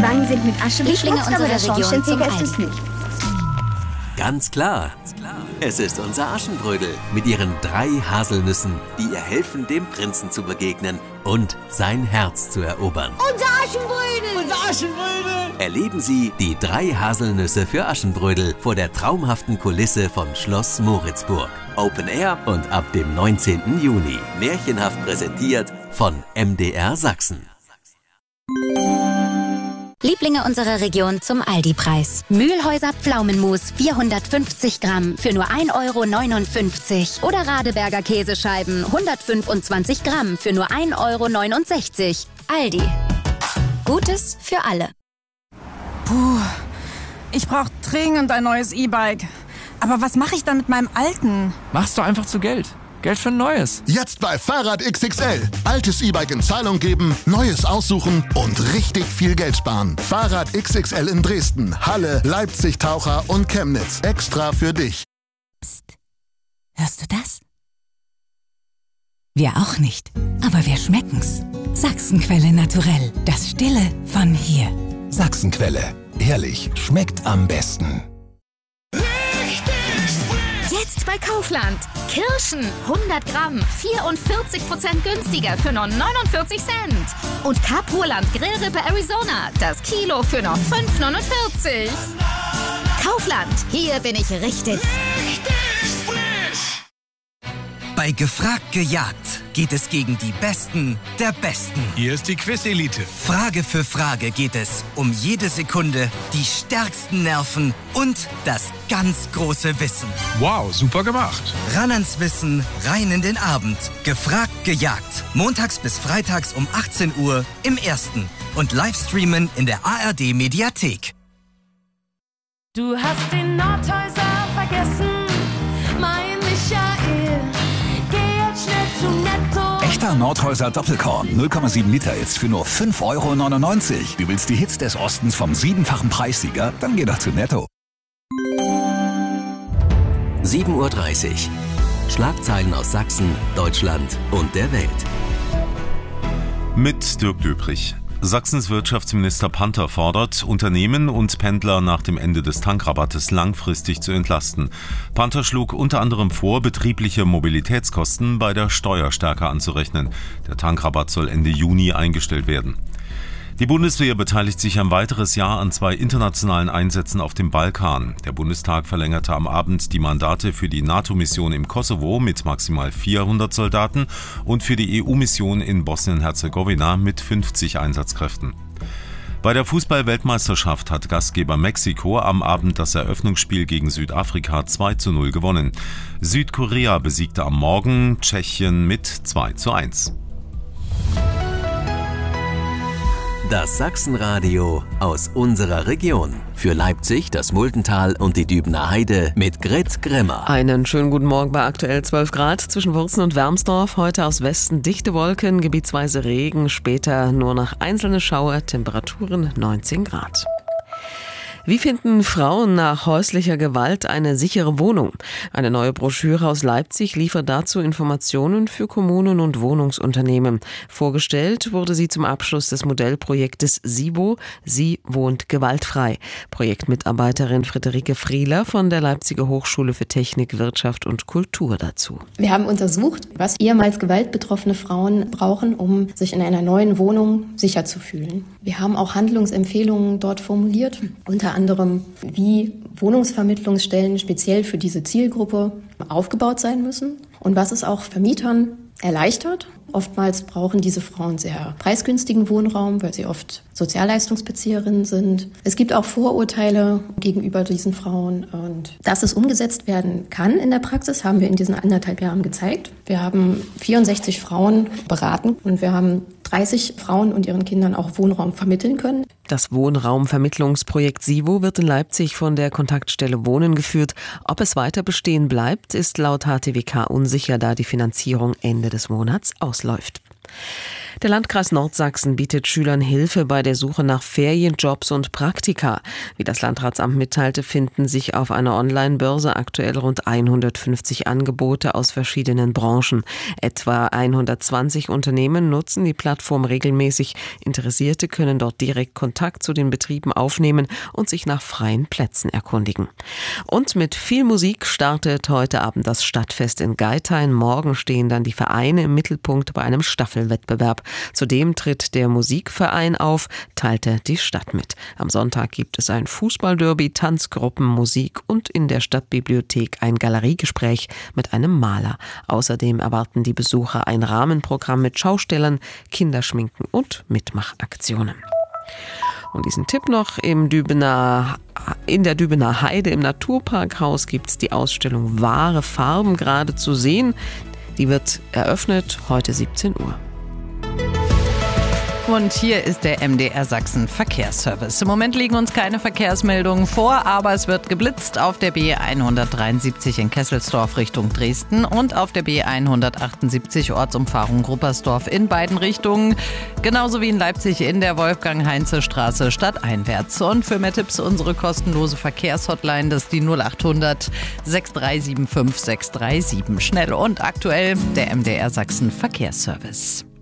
Wangen sind mit Asche Lieblinge beschmutzt, aber unserer der Region Schornsteinfeger zum ist es nicht. Ganz klar. Es ist unser Aschenbrödel mit ihren 3 Haselnüssen, die ihr helfen, dem Prinzen zu begegnen und sein Herz zu erobern. Unser Aschenbrödel! Unser Aschenbrödel! Erleben Sie die 3 Haselnüsse für Aschenbrödel vor der traumhaften Kulisse von Schloss Moritzburg. Open Air und ab dem 19. Juni. Märchenhaft präsentiert von MDR Sachsen. Lieblinge unserer Region zum Aldi-Preis. Mühlhäuser Pflaumenmus 450 Gramm für nur 1,59 € oder Radeberger Käsescheiben 125 Gramm für nur 1,69 €. Aldi. Gutes für alle. Puh, ich brauche dringend ein neues E-Bike. Aber was mache ich dann mit meinem alten? Machst du einfach zu Geld. Geld für ein neues. Jetzt bei Fahrrad XXL. Altes E-Bike in Zahlung geben, neues aussuchen und richtig viel Geld sparen. Fahrrad XXL in Dresden, Halle, Leipzig, Taucher und Chemnitz. Extra für dich. Psst. Hörst du das? Wir auch nicht. Aber wir schmecken's. Sachsenquelle naturell. Das Stille von hier. Sachsenquelle. Ehrlich, schmeckt am besten. Jetzt bei Kaufland. Kirschen 100 Gramm, 44% günstiger für nur 49 Cent. Und Kapuland Grillrippe Arizona, das Kilo für nur 5,49 €. Kaufland, hier bin ich richtig. Bei Gefragt gejagt geht es gegen die Besten der Besten. Hier ist die Quiz-Elite. Frage für Frage geht es um jede Sekunde, die stärksten Nerven und das ganz große Wissen. Wow, super gemacht. Ran ans Wissen, rein in den Abend. Gefragt gejagt. Montags bis freitags um 18 Uhr im Ersten. Und Livestreamen in der ARD-Mediathek. Du hast den Nordhäuser vergessen, mein Michael. Geh jetzt schnell zu Netto. Echter Nordhäuser Doppelkorn, 0,7 Liter jetzt für nur 5,99 €. Du willst die Hits des Ostens vom 7-fachen Preissieger? Dann geh doch zu Netto. 7:30 Uhr. Schlagzeilen aus Sachsen, Deutschland und der Welt. Mit Dirk Döbrich. Sachsens Wirtschaftsminister Panther fordert, Unternehmen und Pendler nach dem Ende des Tankrabattes langfristig zu entlasten. Panther schlug unter anderem vor, betriebliche Mobilitätskosten bei der Steuer stärker anzurechnen. Der Tankrabatt soll Ende Juni eingestellt werden. Die Bundeswehr beteiligt sich ein weiteres Jahr an 2 internationalen Einsätzen auf dem Balkan. Der Bundestag verlängerte am Abend die Mandate für die NATO-Mission im Kosovo mit maximal 400 Soldaten und für die EU-Mission in Bosnien-Herzegowina mit 50 Einsatzkräften. Bei der Fußball-Weltmeisterschaft hat Gastgeber Mexiko am Abend das Eröffnungsspiel gegen Südafrika 2:0 gewonnen. Südkorea besiegte am Morgen Tschechien mit 2:1. Das Sachsenradio aus unserer Region. Für Leipzig, das Muldental und die Dübener Heide mit Grit Grimmer. Einen schönen guten Morgen bei aktuell 12 Grad zwischen Wurzen und Wermsdorf. Heute aus Westen dichte Wolken, gebietsweise Regen, später nur noch einzelne Schauer, Temperaturen 19 Grad. Wie finden Frauen nach häuslicher Gewalt eine sichere Wohnung? Eine neue Broschüre aus Leipzig liefert dazu Informationen für Kommunen und Wohnungsunternehmen. Vorgestellt wurde sie zum Abschluss des Modellprojektes SIBO. Sie wohnt gewaltfrei. Projektmitarbeiterin Friederike Frieler von der Leipziger Hochschule für Technik, Wirtschaft und Kultur dazu. Wir haben untersucht, was ehemals gewaltbetroffene Frauen brauchen, um sich in einer neuen Wohnung sicher zu fühlen. Wir haben auch Handlungsempfehlungen dort formuliert, unter anderem, wie Wohnungsvermittlungsstellen speziell für diese Zielgruppe aufgebaut sein müssen und was es auch Vermietern erleichtert. Oftmals brauchen diese Frauen sehr preisgünstigen Wohnraum, weil sie oft Sozialleistungsbezieherinnen sind. Es gibt auch Vorurteile gegenüber diesen Frauen und dass es umgesetzt werden kann in der Praxis, haben wir in diesen 1,5 Jahren gezeigt. Wir haben 64 Frauen beraten und wir haben 30 Frauen und ihren Kindern auch Wohnraum vermitteln können. Das Wohnraumvermittlungsprojekt SIBO wird in Leipzig von der Kontaktstelle Wohnen geführt. Ob es weiter bestehen bleibt, ist laut HTWK unsicher, da die Finanzierung Ende des Monats ausläuft. Der Landkreis Nordsachsen bietet Schülern Hilfe bei der Suche nach Ferienjobs und Praktika. Wie das Landratsamt mitteilte, finden sich auf einer Online-Börse aktuell rund 150 Angebote aus verschiedenen Branchen. Etwa 120 Unternehmen nutzen die Plattform regelmäßig. Interessierte können dort direkt Kontakt zu den Betrieben aufnehmen und sich nach freien Plätzen erkundigen. Und mit viel Musik startet heute Abend das Stadtfest in Geithain. Morgen stehen dann die Vereine im Mittelpunkt bei einem Staffelwettbewerb. Zudem tritt der Musikverein auf, teilte die Stadt mit. Am Sonntag gibt es ein Fußballderby, Tanzgruppen, Musik und in der Stadtbibliothek ein Galeriegespräch mit einem Maler. Außerdem erwarten die Besucher ein Rahmenprogramm mit Schaustellern, Kinderschminken und Mitmachaktionen. Und diesen Tipp noch, in der Dübener Heide im Naturparkhaus gibt es die Ausstellung Wahre Farben gerade zu sehen. Die wird eröffnet heute 17 Uhr. Und hier ist der MDR Sachsen Verkehrsservice. Im Moment liegen uns keine Verkehrsmeldungen vor, aber es wird geblitzt auf der B173 in Kesselsdorf Richtung Dresden und auf der B178 Ortsumfahrung Gruppersdorf in beiden Richtungen. Genauso wie in Leipzig in der Wolfgang-Heinze-Straße stadteinwärts. Und für mehr Tipps unsere kostenlose Verkehrshotline, das ist die 0800 6375 637. Schnell und aktuell der MDR Sachsen Verkehrsservice.